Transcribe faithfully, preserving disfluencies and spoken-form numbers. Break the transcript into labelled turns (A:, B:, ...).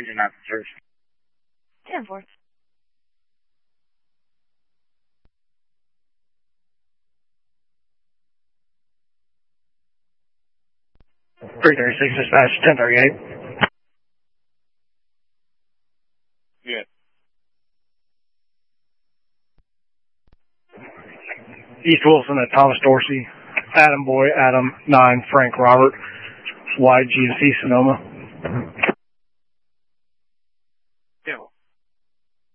A: Engine nine for service.
B: ten four.
A: three thirty-six dispatch, ten thirty-eight.
C: Yeah.
A: East Wilson at Thomas Dorsey. Adam Boy, Adam nine, Frank Robert, Y G C Sonoma.